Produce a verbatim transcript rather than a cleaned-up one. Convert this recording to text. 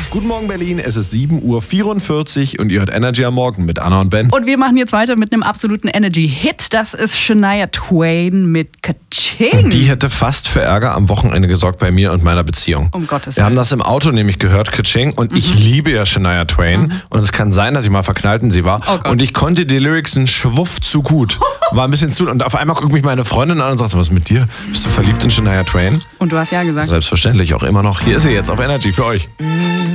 Guten Morgen Berlin, es ist sieben Uhr vierundvierzig und ihr hört Energy am Morgen mit Anna und Ben. Und wir machen jetzt weiter mit einem absoluten Energy-Hit. Das ist Shania Twain mit Ka-Ching. Die hätte fast für Ärger am Wochenende gesorgt bei mir und meiner Beziehung. Um Gottes Wir haben Willen. das im Auto nämlich gehört, Ka-Ching, und mhm. ich liebe ja Shania Twain. Mhm. Und es kann sein, dass ich mal verknallt in sie war. Oh Gott. Und ich konnte die Lyrics einen Schwuff zu gut. War ein bisschen zu. Und auf einmal guckt mich meine Freundin an und sagt, was ist mit dir? Bist du verliebt in Shania Twain? Und du hast ja gesagt. Selbstverständlich, auch immer noch. Hier ist sie jetzt auf Energy für euch. Mhm.